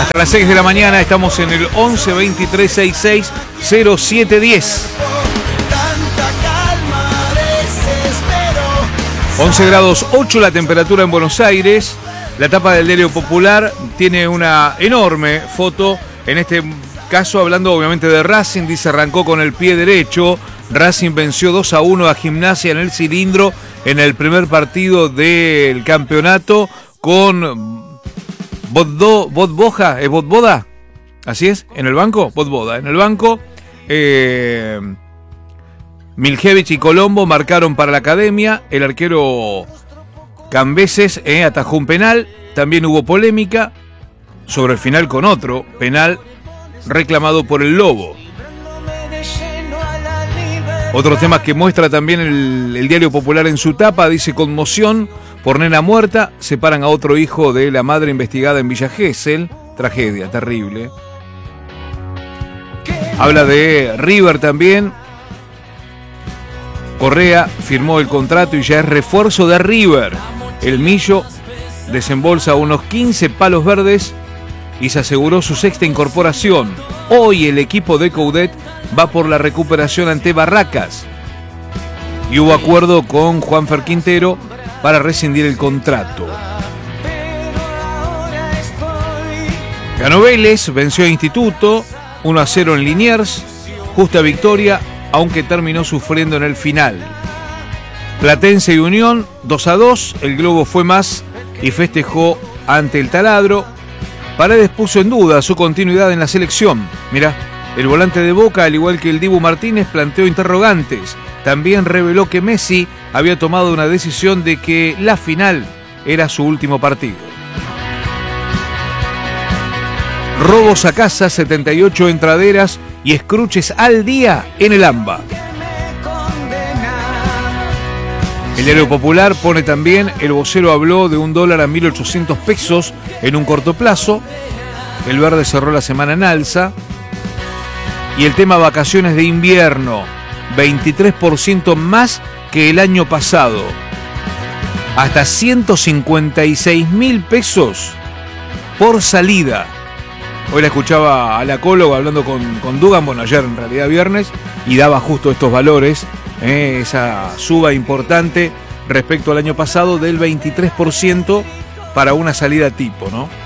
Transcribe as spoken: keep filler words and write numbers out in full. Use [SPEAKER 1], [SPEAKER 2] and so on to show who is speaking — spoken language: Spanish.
[SPEAKER 1] Hasta las seis de la mañana estamos en el once veintitrés sesenta y seis cero siete diez. once grados ocho la temperatura en Buenos Aires. La tapa del Diario Popular tiene una enorme foto, en este caso hablando obviamente de Racing. Dice: arrancó con el pie derecho. Racing venció dos a uno a Gimnasia en el Cilindro en el primer partido del campeonato con Boddo, Bodboja, ¿es Bodboda? Así es, en el banco, Bodboda, en el banco. Eh, Miljevich y Colombo marcaron para la Academia. El arquero Cambeses eh, atajó un penal. También hubo polémica sobre el final con otro penal reclamado por el Lobo. Otros temas que muestra también el, el Diario Popular en su tapa, dice: conmoción por nena muerta, separan a otro hijo de la madre investigada en Villa Gesell, tragedia, terrible. Habla de River también. Correa firmó el contrato y ya es refuerzo de River. El Millo desembolsa unos quince palos verdes y se aseguró su sexta incorporación. Hoy el equipo de Coudet va por la recuperación ante Barracas. Y hubo acuerdo con Juanfer Quintero para rescindir el contrato. Ganó Vélez, venció a Instituto uno a cero en Liniers. Justa victoria, aunque terminó sufriendo en el final. Platense y Unión dos a dos. El Globo fue más y festejó ante el Taladro. Paredes puso en duda su continuidad en la selección. Mirá, el volante de Boca, al igual que el Dibu Martínez, planteó interrogantes. También reveló que Messi había tomado una decisión de que la final era su último partido. Robos a casa, setenta y ocho entraderas y escruches al día en el AMBA. El Diario Popular pone también: el vocero habló de un dólar a mil ochocientos pesos en un corto plazo. El Verde cerró la semana en alza. Y el tema vacaciones de invierno, veintitrés por ciento más que el año pasado. Hasta ciento cincuenta y seis mil pesos por salida. Hoy la escuchaba a la ecóloga hablando con, con Dugan, bueno, ayer en realidad viernes, y daba justo estos valores, eh, esa suba importante respecto al año pasado del veintitrés por ciento para una salida tipo, ¿no?